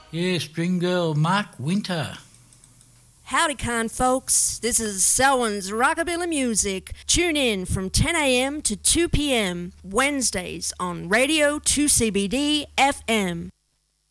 Yeah, String Girl Mark Winter. Howdy, kind folks. This is Selwyn's Rockabilly Music. Tune in from 10 a.m. to 2 p.m. Wednesdays on Radio 2CBD FM.